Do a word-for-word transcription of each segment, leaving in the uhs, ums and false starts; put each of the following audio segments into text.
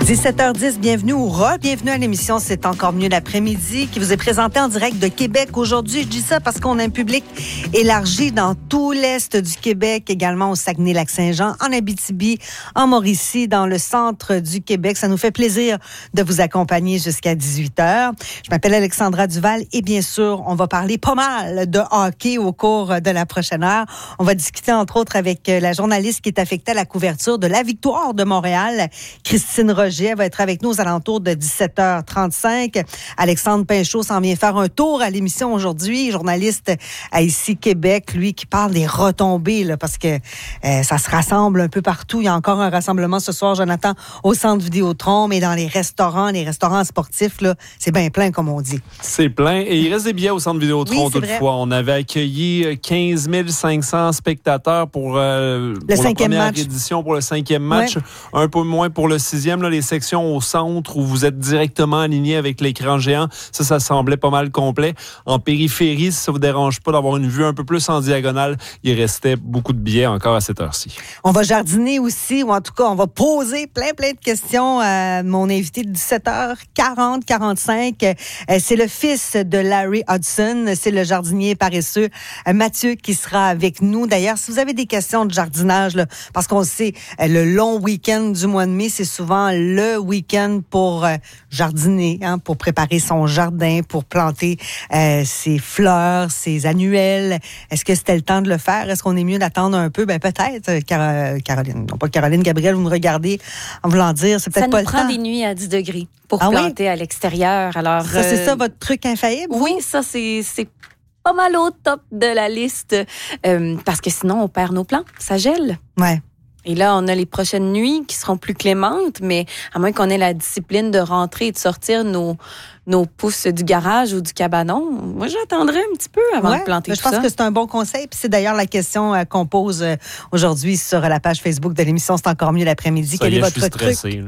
dix-sept heures dix, bienvenue au R A, bienvenue à l'émission C'est encore mieux l'après-midi qui vous est présentée en direct de Québec aujourd'hui. Je dis ça parce qu'on a un public élargi dans tout l'est du Québec, également au Saguenay-Lac-Saint-Jean, en Abitibi, en Mauricie, dans le centre du Québec. Ça nous fait plaisir de vous accompagner jusqu'à dix-huit heures. Je m'appelle Alexandra Duval et bien sûr, on va parler pas mal de hockey au cours de la prochaine heure. On va discuter entre autres avec la journaliste qui est affectée à la couverture de la victoire de Montréal, Christine Roger. Elle va être avec nous aux alentours de dix-sept heures trente-cinq. Alexandre Pinchot s'en vient faire un tour à l'émission aujourd'hui, journaliste à Ici Québec, lui qui parle des retombées, là, parce que euh, ça se rassemble un peu partout. Il y a encore un rassemblement ce soir, Jonathan, au Centre Vidéotron, mais dans les restaurants, les restaurants sportifs, là, c'est bien plein, comme on dit. C'est plein. Et il reste des billets au Centre Vidéotron, oui, toutefois. On avait accueilli quinze mille cinq cents spectateurs pour, euh, le pour la première match. édition, pour le cinquième match. Ouais. Un peu moins pour le sixième, là, les sections au centre où vous êtes directement aligné avec l'écran géant. Ça, ça semblait pas mal complet. En périphérie, si ça vous dérange pas d'avoir une vue un peu plus en diagonale, il restait beaucoup de billets encore à cette heure-ci. On va jardiner aussi, ou en tout cas, on va poser plein, plein de questions à mon invité de dix-sept heures quarante quarante-cinq. C'est le fils de Larry Hudson. C'est le jardinier paresseux Mathieu qui sera avec nous. D'ailleurs, si vous avez des questions de jardinage, là, parce qu'on sait, le long week-end du mois de mai, c'est souvent le week-end pour euh, jardiner, hein, pour préparer son jardin, pour planter euh, ses fleurs, ses annuelles. Est-ce que c'était le temps de le faire? Est-ce qu'on est mieux d'attendre un peu? Ben peut-être, Car- Caroline. Non pas Caroline, Gabrielle, vous me regardez en voulant dire, c'est peut-être ça pas le nous temps. prend des nuits à dix degrés pour ah planter oui? à l'extérieur. Alors, ça, c'est euh, ça votre truc infaillible? Oui, ça, c'est... c'est... pas mal au top de la liste, euh, parce que sinon, on perd nos plants. Ça gèle. Ouais. Et là, on a les prochaines nuits qui seront plus clémentes, mais à moins qu'on ait la discipline de rentrer et de sortir nos, nos pousses du garage ou du cabanon, moi, j'attendrai un petit peu avant ouais, de planter tout ça. Je pense ça. que c'est un bon conseil. Puis c'est d'ailleurs la question euh, qu'on pose euh, aujourd'hui sur la page Facebook de l'émission C'est encore mieux l'après-midi. Ça Quel y est, est, votre je suis truc? stressé,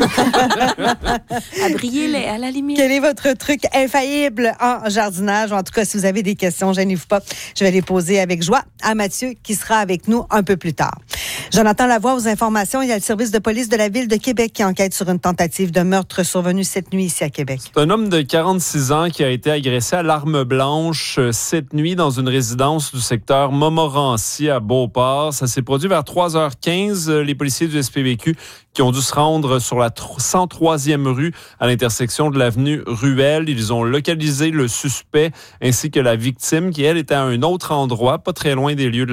à briller les, à la limite. Quel est votre truc infaillible en jardinage? En tout cas, si vous avez des questions, gênez-vous pas. Je vais les poser avec joie à Mathieu qui sera avec nous un peu plus tard. Jonathan Lavoie aux informations. Il y a le service de police de la Ville de Québec qui enquête sur une tentative de meurtre survenue cette nuit ici à Québec. C'est un homme de quarante-six ans qui a été agressé à l'arme blanche cette nuit dans une résidence du secteur Montmorency à Beauport. Ça s'est produit vers trois heures quinze. Les policiers du S P V Q qui ont dû se rendre sur la cent troisième rue à l'intersection de l'avenue Ruelle. Ils ont localisé le suspect ainsi que la victime qui, elle, était à un autre endroit, pas très loin des lieux de